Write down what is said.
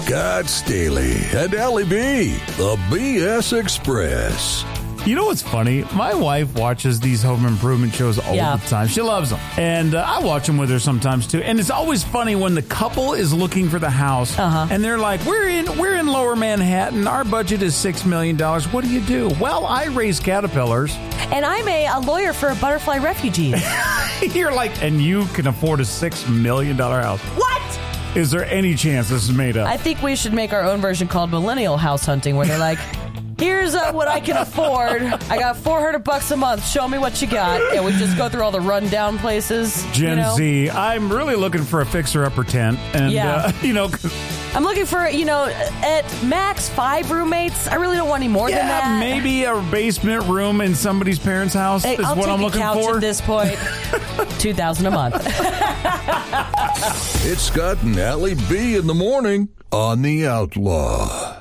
Scott Staley and Allie B, the BS Express. You know what's funny? My wife watches these home improvement shows all the time. She loves them. And I watch them with her sometimes, too. And it's always funny when the couple is looking for the house. And they're like, we're in Lower Manhattan. Our budget is $6 million. What do you do? Well, I raise caterpillars. And I'm a lawyer for butterfly refugees. You're like, and you can afford a $6 million house. What? Is there any chance this is made up? I think we should make our own version called Millennial House Hunting, where they're like, here's what I can afford. I got $400 a month. Show me what you got. And we just go through all the rundown places. Gen Z. I'm really looking for a fixer-upper tent. And, I'm looking for, at max 5 roommates. I really don't want any more than that. Maybe a basement room in somebody's parents' house is what I'm looking for. I'll take a couch at this point. $2,000 a month. It's Scott and Allie B in the morning on The Outlaw.